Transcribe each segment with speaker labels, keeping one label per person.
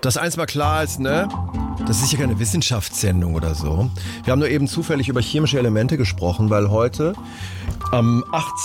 Speaker 1: Dass eins mal klar ist, ne? Das ist ja keine Wissenschaftssendung oder so. Wir haben nur eben zufällig über chemische Elemente gesprochen, weil heute am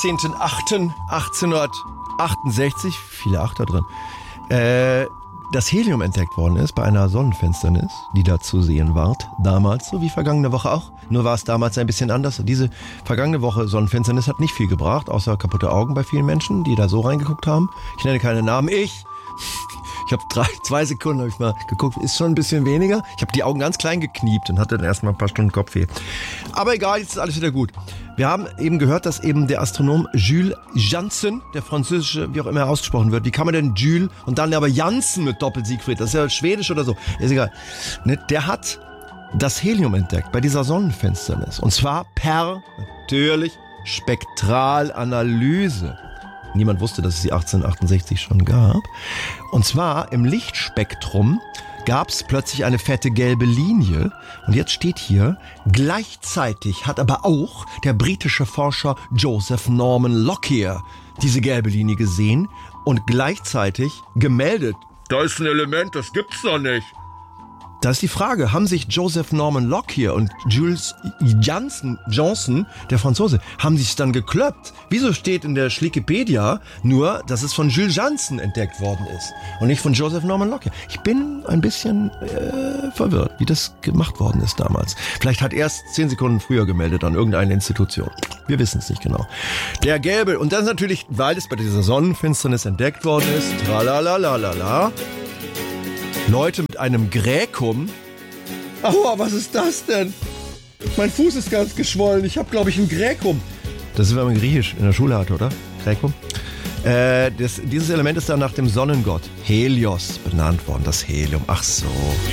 Speaker 1: 18.08.1868, viele Achter drin, das Helium entdeckt worden ist bei einer Sonnenfinsternis, die da zu sehen war, damals, so wie vergangene Woche auch. Nur war es damals ein bisschen anders. Diese vergangene Woche Sonnenfinsternis hat nicht viel gebracht, außer kaputte Augen bei vielen Menschen, die da so reingeguckt haben. Ich nenne keine Namen. Ich habe 2 Sekunden habe ich mal geguckt, ist schon ein bisschen weniger. Ich habe die Augen ganz klein gekniept und hatte dann erstmal ein paar Stunden Kopfweh. Aber egal, jetzt ist alles wieder gut. Wir haben eben gehört, dass eben der Astronom Jules Janssen, der französische, wie auch immer ausgesprochen wird, wie kann man denn Jules und dann aber Janssen mit Doppel-Siegfried, das ist ja schwedisch oder so, ist egal. Der hat das Helium entdeckt bei dieser Sonnenfinsternis. Und zwar per, natürlich, Spektralanalyse. Niemand wusste, dass es sie 1868 schon gab. Und zwar im Lichtspektrum gab es plötzlich eine fette gelbe Linie. Und jetzt steht hier, gleichzeitig hat aber auch der britische Forscher Joseph Norman Lockyer diese gelbe Linie gesehen und gleichzeitig gemeldet. Da ist ein Element, das gibt's doch nicht. Da ist die Frage, haben sich Joseph Norman Lockyer und Jules Janssen, der Franzose, haben sich dann gekloppt? Wieso steht in der Wikipedia nur, dass es von Jules Janssen entdeckt worden ist und nicht von Joseph Norman Lockyer? Ich bin ein bisschen verwirrt, wie das gemacht worden ist damals. Vielleicht hat er es 10 Sekunden früher gemeldet an irgendeine Institution. Wir wissen es nicht genau. Der gelbe, und das natürlich, weil es bei dieser Sonnenfinsternis entdeckt worden ist, tralalalala, Leute mit einem Gräkum. Aua, was ist das denn? Mein Fuß ist ganz geschwollen. Ich habe, glaube ich, ein Gräkum. Das ist, wenn man Griechisch in der Schule hat, oder? Gräkum. Dieses Element ist dann nach dem Sonnengott Helios benannt worden. Das Helium. Ach so.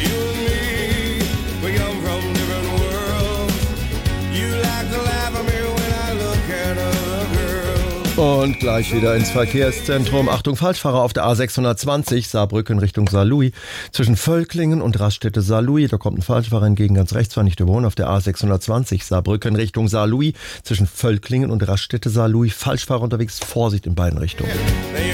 Speaker 1: Und gleich wieder ins Verkehrszentrum. Achtung, Falschfahrer auf der A620, Saarbrücken Richtung Saarlouis. Zwischen Völklingen und Raststätte Saarlouis. Da kommt ein Falschfahrer entgegen, ganz rechts, war nicht überholen. Auf der A620, Saarbrücken Richtung Saarlouis. Zwischen Völklingen und Raststätte Saarlouis. Falschfahrer unterwegs, Vorsicht in beiden Richtungen.